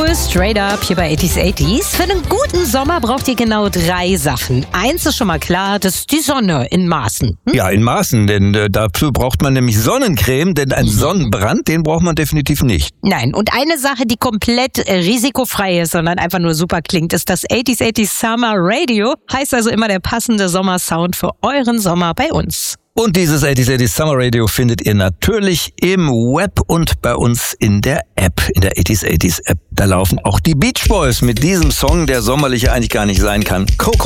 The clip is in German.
Cool, straight up hier bei 80s 80s. Für einen guten Sommer braucht ihr genau 3 Sachen. Eins ist schon mal klar, das ist die Sonne in Maßen. Ja, in Maßen, denn dafür braucht man nämlich Sonnencreme, denn einen Sonnenbrand, den braucht man definitiv nicht. Nein, und eine Sache, die komplett risikofrei ist, sondern einfach nur super klingt, ist das 80s 80s Summer Radio. Heißt also immer der passende Sommersound für euren Sommer bei uns. Und dieses 80s 80s Summer Radio findet ihr natürlich im Web und bei uns in der App, in der 80s 80s App. Da laufen auch die Beach Boys mit diesem Song, der sommerlich eigentlich gar nicht sein kann. Coco.